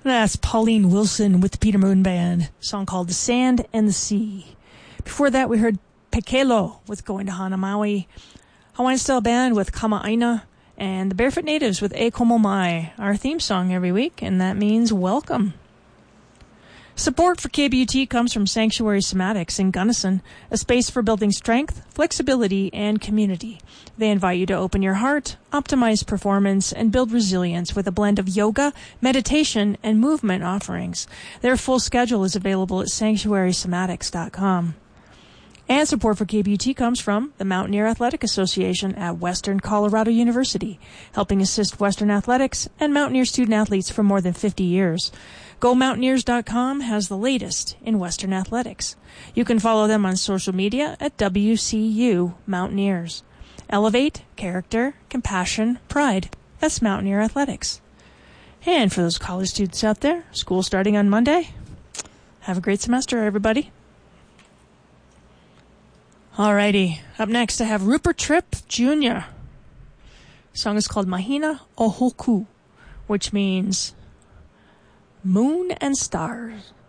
That's Pauline Wilson with the Peter Moon Band, a song called The Sand and the Sea. Before that, we heard Pekelo with Going to Hana Maui, Hawaiian Style Band with Kama'aina, and the Barefoot Natives with E Como Mai, our theme song every week, and that means welcome. Support for KBUT comes from Sanctuary Somatics in Gunnison, a space for building strength, flexibility, and community. They invite you to open your heart, optimize performance, and build resilience with a blend of yoga, meditation, and movement offerings. Their full schedule is available at sanctuarysomatics.com. And support for KBUT comes from the Mountaineer Athletic Association at Western Colorado University, helping assist Western athletics and Mountaineer student-athletes for more than 50 years. GoMountaineers.com has the latest in Western athletics. You can follow them on social media at WCU Mountaineers. Elevate, character, compassion, pride. That's Mountaineer Athletics. And for those college students out there, school starting on Monday, have a great semester, everybody. Alrighty, up next I have Rupert Tripp Jr. The song is called Mahina o Hoku, which means moon and stars.